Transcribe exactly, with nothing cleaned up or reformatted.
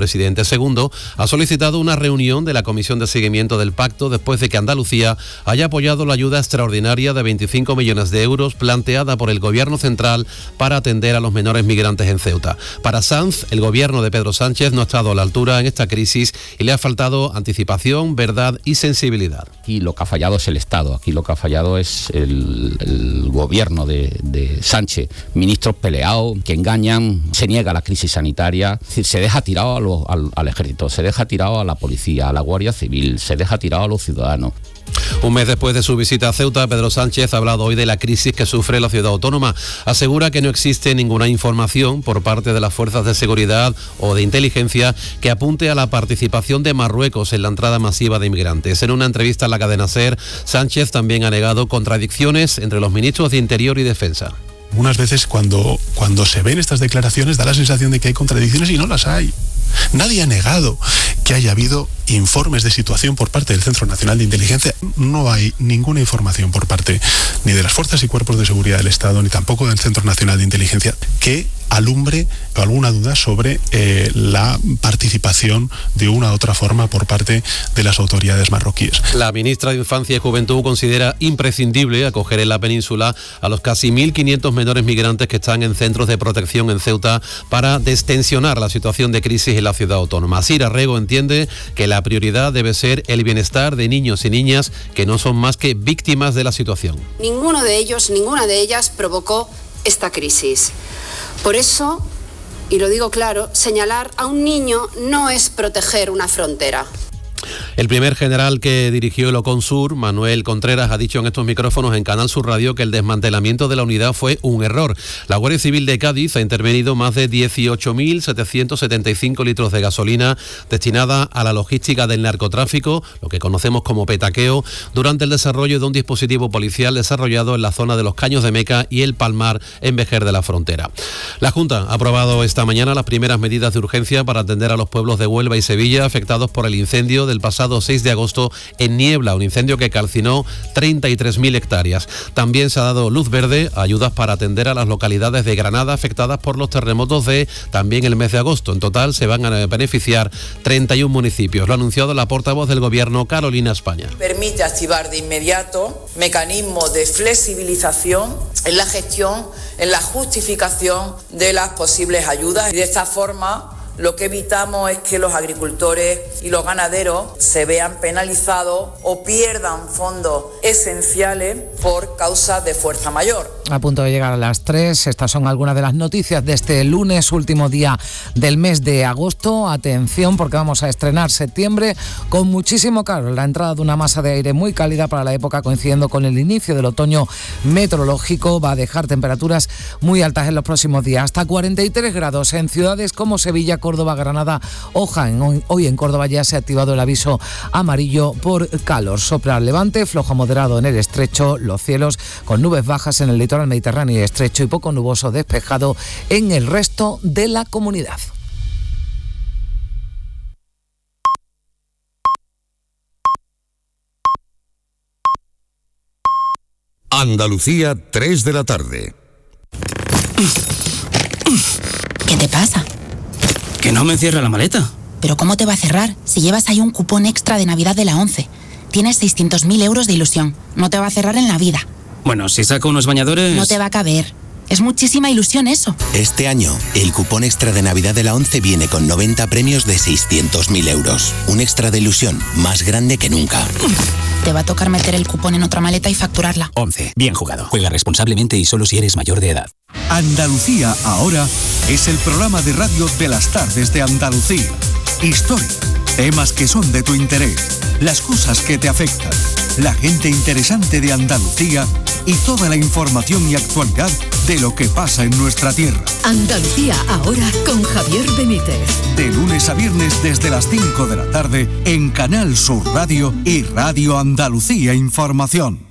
presidente. Segundo, ha solicitado una reunión de la Comisión de Seguimiento del Pacto después de que Andalucía haya apoyado la ayuda extraordinaria de veinticinco millones de euros planteada por el Gobierno central para atender a los menores migrantes en Ceuta. Para Sanz, el gobierno de Pedro Sánchez no ha estado a la altura en esta crisis y le ha faltado anticipación, verdad y sensibilidad. Aquí lo que ha fallado es el Estado, aquí lo que ha fallado es el, el gobierno de, de Sánchez. Ministros peleados, que engañan, se niega la crisis sanitaria, es decir, se deja tirado a lo, al, al ejército, se deja tirado a la policía, a la Guardia Civil, se deja tirado a los ciudadanos. Un mes después de su visita a Ceuta, Pedro Sánchez ha hablado hoy de la crisis que sufre la ciudad autónoma. Asegura que no existe ninguna información por parte de las fuerzas de seguridad o de inteligencia que apunte a la participación de Marruecos en la entrada masiva de inmigrantes. En una entrevista a la cadena SER, Sánchez también ha negado contradicciones entre los ministros de Interior y Defensa. Unas veces cuando, cuando se ven estas declaraciones da la sensación de que hay contradicciones y no las hay. Nadie ha negado que haya habido informes de situación por parte del Centro Nacional de Inteligencia. No hay ninguna información por parte ni de las fuerzas y cuerpos de seguridad del Estado, ni tampoco del Centro Nacional de Inteligencia, que alumbre alguna duda sobre eh, la participación de una u otra forma por parte de las autoridades marroquíes. La ministra de Infancia y Juventud considera imprescindible acoger en la península a los casi mil quinientos menores migrantes que están en centros de protección en Ceuta para destensionar la situación de crisis en la ciudad autónoma. Sira Rego entiende que la prioridad debe ser el bienestar de niños y niñas que no son más que víctimas de la situación. Ninguno de ellos, ninguna de ellas provocó esta crisis. Por eso, y lo digo claro, señalar a un niño no es proteger una frontera. El primer general que dirigió el OCONSUR, Manuel Contreras, ha dicho en estos micrófonos en Canal Sur Radio que el desmantelamiento de la unidad fue un error. La Guardia Civil de Cádiz ha intervenido más de dieciocho mil setecientos setenta y cinco litros de gasolina destinada a la logística del narcotráfico, lo que conocemos como petaqueo, durante el desarrollo de un dispositivo policial desarrollado en la zona de los Caños de Meca y el Palmar en Vejer de la Frontera. La Junta ha aprobado esta mañana las primeras medidas de urgencia para atender a los pueblos de Huelva y Sevilla afectados por el incendio del pasado seis de agosto en Niebla, un incendio que calcinó treinta y tres mil hectáreas. También se ha dado luz verde a ayudas para atender a las localidades de Granada afectadas por los terremotos de también el mes de agosto. En total se van a beneficiar treinta y uno municipios. Lo ha anunciado la portavoz del Gobierno, Carolina España. Permite activar de inmediato mecanismos de flexibilización en la gestión, en la justificación de las posibles ayudas y de esta forma lo que evitamos es que los agricultores y los ganaderos se vean penalizados o pierdan fondos esenciales por causa de fuerza mayor. A punto de llegar a las tres, estas son algunas de las noticias de este lunes, último día del mes de agosto. Atención, porque vamos a estrenar septiembre con muchísimo calor. La entrada de una masa de aire muy cálida para la época, coincidiendo con el inicio del otoño meteorológico, va a dejar temperaturas muy altas en los próximos días, hasta cuarenta y tres grados en ciudades como Sevilla, Córdoba, Granada o Jaén. Hoy en Córdoba ya se ha activado el aviso amarillo por calor. Sopra levante, flojo moderado en el estrecho, los cielos con nubes bajas en el litoral mediterráneo y estrecho y poco nuboso despejado en el resto de la comunidad. Andalucía, tres de la tarde. ¿Qué te pasa? Que no me cierra la maleta. ¿Pero cómo te va a cerrar si llevas ahí un cupón extra de Navidad de la ONCE? Tienes seiscientos mil euros de ilusión. No te va a cerrar en la vida. Bueno, si saco unos bañadores... No te va a caber. Es muchísima ilusión eso. Este año, el cupón extra de Navidad de la ONCE viene con noventa premios de seiscientos mil euros. Un extra de ilusión más grande que nunca. Te va a tocar meter el cupón en otra maleta y facturarla. ONCE. Bien jugado. Juega responsablemente y solo si eres mayor de edad. Andalucía ahora es el programa de radio de las tardes de Andalucía. Historia, temas que son de tu interés, las cosas que te afectan, la gente interesante de Andalucía y toda la información y actualidad de lo que pasa en nuestra tierra. Andalucía ahora con Javier Benítez. De lunes a viernes desde las cinco de la tarde en Canal Sur Radio y Radio Andalucía Información.